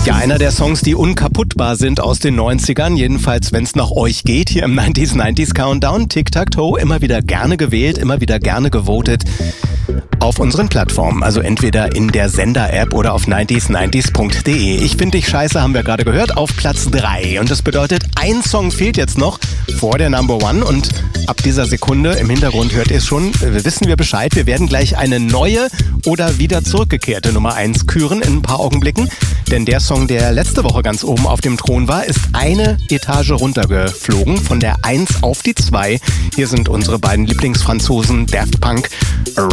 Ja, einer der Songs, die unkaputtbar sind aus den 90ern, jedenfalls wenn es nach euch geht, hier im 90s Countdown. Tic-Tac-Toe, immer wieder gerne gewählt, immer wieder gerne gewotet auf unseren Plattformen, also entweder in der Sender-App oder auf 90s90s.de. Ich finde dich scheiße, haben wir gerade gehört, auf Platz 3. Und das bedeutet, ein Song fehlt jetzt noch vor der Number One und ab dieser Sekunde, im Hintergrund hört ihr es schon, wissen wir Bescheid. Wir werden gleich eine neue oder wieder zurückgekehrte Nummer 1 küren in ein paar Augenblicken. Denn der Song, der letzte Woche ganz oben auf dem Thron war, ist eine Etage runtergeflogen, von der 1 auf die 2. Hier sind unsere beiden Lieblingsfranzosen Daft Punk,